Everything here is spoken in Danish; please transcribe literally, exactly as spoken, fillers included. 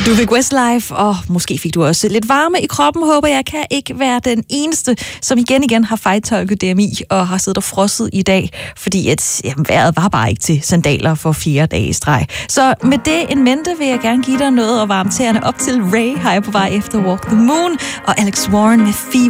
Du fik Westlife, og måske fik du også lidt varme i kroppen, håber jeg. Kan ikke være den eneste, som igen igen har fejltolket D M I og har siddet og frosset i dag, fordi at, jamen, vejret var bare ikke til sandaler for fire dage i streg. Så med det en mente vil jeg gerne give dig noget og varme tæerne op til. Ray har jeg på vej efter Walk the Moon, og Alex Warren med Fever.